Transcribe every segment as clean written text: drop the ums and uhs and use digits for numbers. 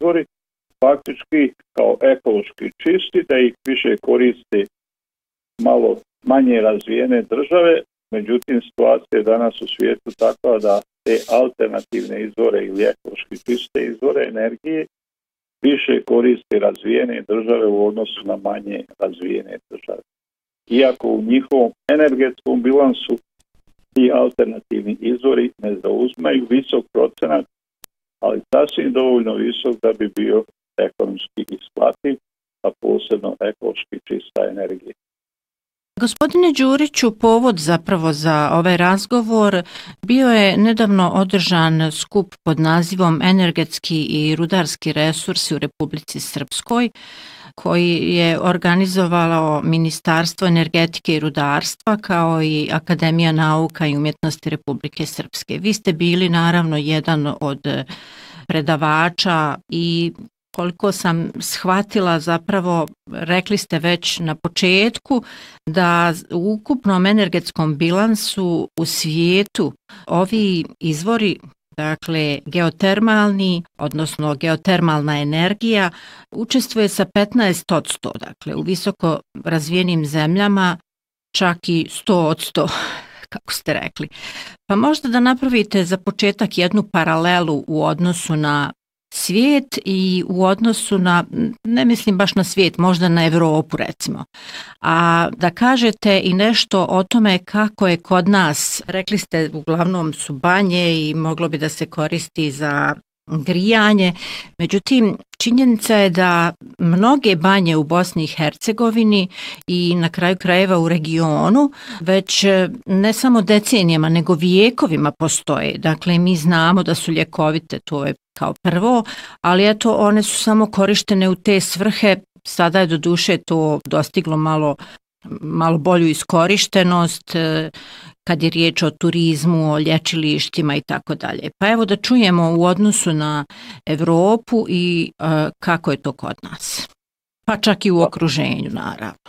izvori, faktički kao ekološki čisti, da ih više koriste malo manje razvijene države. Međutim, situacija je danas u svijetu takva da te alternativne izvore ili ekološki čiste izvore energije više koriste razvijene države u odnosu na manje razvijene države. Iako u njihovom energetskom bilansu ti alternativni izvori ne zauzmaju visok procenat, ali sasvim dovoljno visok da bi bio ekonomski isplativ, a posebno ekološki čista energija. Gospodine Đuriću, povod zapravo za ovaj razgovor bio je nedavno održan skup pod nazivom Energetski i rudarski resursi u Republici Srpskoj, koji je organizovalo Ministarstvo energetike i rudarstva kao i Akademija nauka i umjetnosti Republike Srpske. Vi ste bili naravno jedan od predavača i koliko sam shvatila, zapravo rekli ste već na početku da u ukupnom energetskom bilansu u svijetu ovi izvori, dakle geotermalni, odnosno geotermalna energija, učestvuje sa 15%, dakle u visoko razvijenim zemljama čak i 100%, kako ste rekli. Pa možda da napravite za početak jednu paralelu u odnosu na svijet i u odnosu na, ne mislim baš na svijet, možda na Europu recimo, a da kažete i nešto o tome kako je kod nas, rekli ste uglavnom su banje i moglo bi da se koristi za grijanje, međutim činjenica je da mnoge banje u Bosni i Hercegovini i na kraju krajeva u regionu već ne samo decenijama nego vijekovima postoje. Dakle, mi znamo da su ljekovite, to je kao prvo, ali eto one su samo korištene u te svrhe. Sada je doduše to dostiglo malo bolju iskorištenost kad je riječ o turizmu, o lječilištima i tako dalje. Pa evo da čujemo u odnosu na Europu i kako je to kod nas. Pa čak i u okruženju, naravno.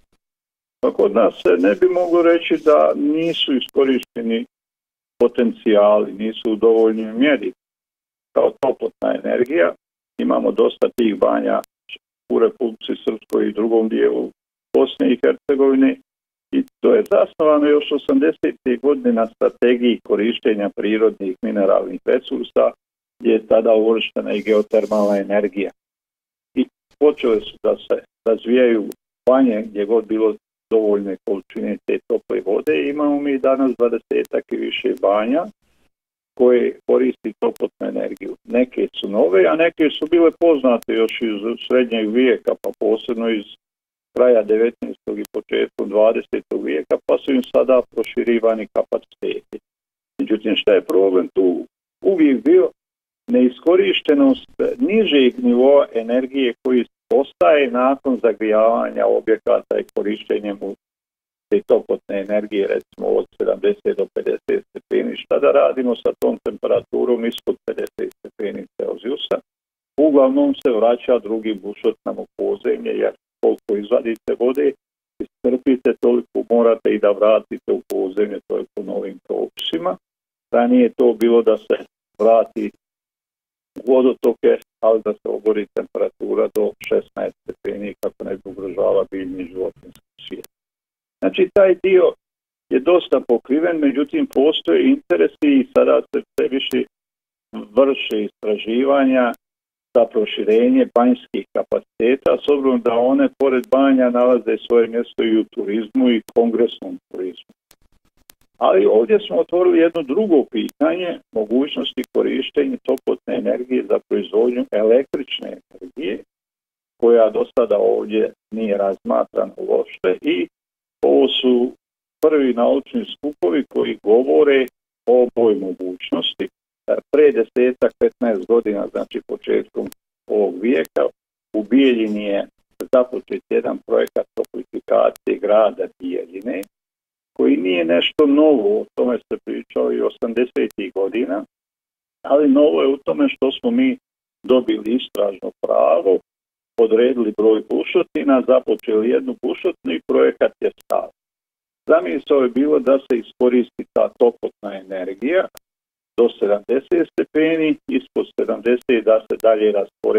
Pa kod nas se ne bi moglo reći da nisu iskorišteni potencijali, nisu u dovoljnoj mjeri kao toplotna energija. Imamo dosta tih banja u Republici Srpskoj i drugom dijelu Bosne i Hercegovine i to je zasnovano još 80. godine na strategiji korištenja prirodnih mineralnih resursa, gdje je tada uvrštena i geotermalna energija. I počele su da se razvijaju banje gdje god bilo dovoljne količine te tople vode. Imamo mi danas 20-ak i više banja koje koristi toplotnu energiju. Neke su nove, a neke su bile poznate još iz srednjeg vijeka, pa posebno iz kraja 19. i početkom 20. vijeka, pa su im sada proširivani kapaciteti. Međutim, šta je problem tu uvijek bio? Neiskorištenost nižeg nivoa energije koji ostaje nakon zagrijavanja objekata i korištenjem te toplotne energije, recimo od 70 do 50 stepeni. Šta da radimo sa tom temperaturom ispod 50 stepeni Celzijusa? Uglavnom se vraća drugi bušot nam u podzemlje, jer koliko izvadite vode, iscrpite, toliko morate i da vratite u podzemlje, to je po novim propisima. Ranije je to bilo da se vrati u vodotoke, ali da se obori temperatura do 16 stepeni kako ne ugrožava biljni životinjski svijet. Znači, taj dio je dosta pokriven, međutim, postoje interesi i sada se sve više vrše istraživanja za proširenje banjskih kapaciteta, s obzirom da one pored banja nalaze svoje mjesto i u turizmu i kongresnom turizmu. Ali ovdje smo otvorili jedno drugo pitanje, mogućnosti korištenja toplotne energije za proizvodnju električne energije, koja do sada ovdje nije razmatrana uopšte, i ovo su prvi naučni skupovi koji govore o ovoj mogućnosti. Pre 10-15 godina, znači početkom ovog vijeka, u Bijeljini je započet jedan projekat toplifikacije grada Bijeljine, koji nije nešto novo, o tome se pričao i 80. godina, ali novo je u tome što smo mi dobili istražno pravo, odredili broj bušotina, započeli jednu bušotinu i projekat je stao. Zamisao je bilo da se iskoristi ta toplotna energija do 70 stepeni, ispod 70 da se dalje rasporedi